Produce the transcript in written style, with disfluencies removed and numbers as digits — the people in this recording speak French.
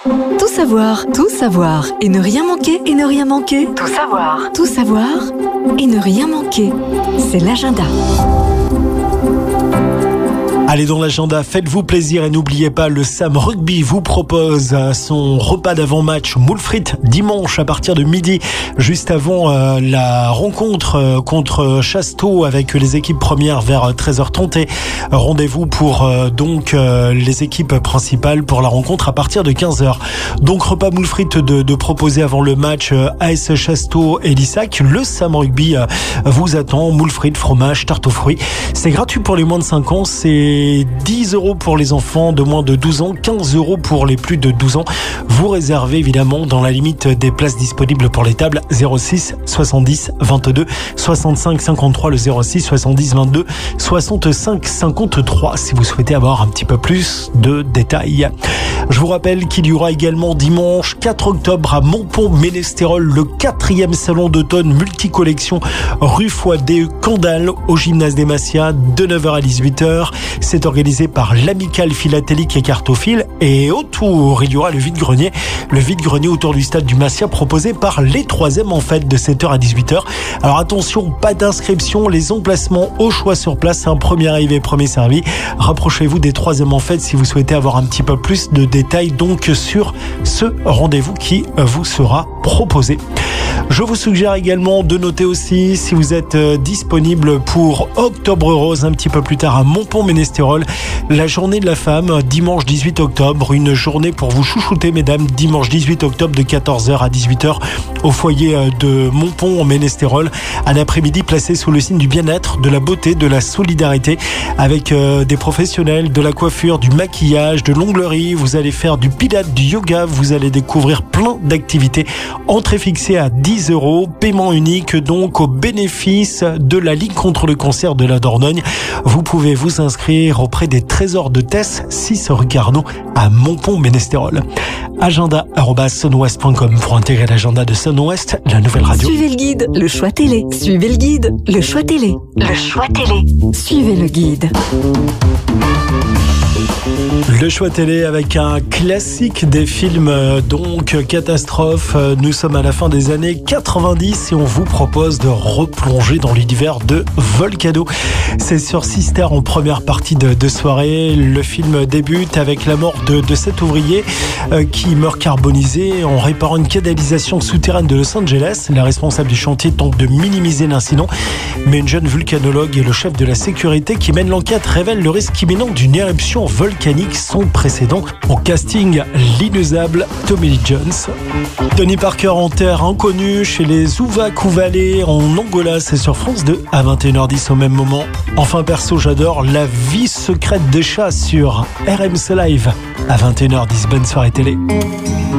Tout savoir, tout savoir et ne rien manquer, et ne rien manquer. Tout savoir et ne rien manquer. C'est l'agenda. Allez, dans l'agenda, faites-vous plaisir et n'oubliez pas, le Sam Rugby vous propose son repas d'avant-match moules frites dimanche à partir de midi, juste avant la rencontre contre Chasteau avec les équipes premières vers 13h30. Et rendez-vous pour les équipes principales pour la rencontre à partir de 15h. Donc repas moules frites de proposer avant le match AS Chasteau et Lissac. Le Sam Rugby vous attend, moules frites, fromage, tarte aux fruits. C'est gratuit pour les moins de 5 ans, c'est 10 € pour les enfants de moins de 12 ans, 15 € pour les plus de 12 ans. Vous réservez évidemment dans la limite des places disponibles pour les tables. 06 70 22 65 53, le 06 70 22 65 53 si vous souhaitez avoir un petit peu plus de détails. Je vous rappelle qu'il y aura également dimanche 4 octobre à Montpont-Ménestérol le 4e salon d'automne multicollection rue Fouadé Candale au gymnase des Massias de 9h à 18h. C'est organisé par l'Amicale Philatélique et Cartophile, et autour il y aura le vide-grenier autour du stade du Massia proposé par les 3e en fête de 7h à 18h. Alors attention, pas d'inscription, les emplacements au choix sur place, c'est un premier arrivé, premier servi. Rapprochez-vous des 3e en fête si vous souhaitez avoir un petit peu plus de détails donc sur ce rendez-vous qui vous sera proposé. Je vous suggère également de noter aussi, si vous êtes disponible pour Octobre Rose un petit peu plus tard à Montpont-Ménestérol, la journée de la femme, dimanche 18 octobre, une journée pour vous chouchouter mesdames, dimanche 18 octobre de 14h à 18h au foyer de Montpont-Ménestérol, un après-midi placé sous le signe du bien-être, de la beauté, de la solidarité, avec des professionnels de la coiffure, du maquillage, de l'onglerie. Vous allez faire du pilates, du yoga, vous allez découvrir plein d'activités. Entrée fixée à 10 €, paiement unique donc au bénéfice de la Ligue contre le cancer de la Dordogne. Vous pouvez vous inscrire auprès des Trésors de Tess, 6 rue Carnot à Montpont-Ménestérol. agenda@sunwest.com pour intégrer l'agenda de Sunwest, la nouvelle radio. Suivez le guide, le choix télé. Suivez le guide, le choix télé. Le choix télé. Suivez le guide. Le choix télé avec un classique des films donc catastrophe. Nous sommes à la fin des années 90 et on vous propose de replonger dans l'univers de Volcano. C'est sur Sister en première partie de soirée. Le film débute avec la mort de cet ouvrier qui meurt carbonisé en réparant une canalisation souterraine de Los Angeles. La responsable du chantier tente de minimiser l'incident, mais une jeune vulcanologue et le chef de la sécurité qui mène l'enquête révèlent le risque imminent d'une éruption volcanique sans précédent. Au casting, l'inusable Tommy Lee Jones. Tony Parker en terre inconnue chez les Uvaku-Valley en Angola, c'est sur France 2 à 21h10 au même moment. Enfin perso, j'adore La vie secrète des chats sur RMC Live à 21h10. Bonne soirée télé.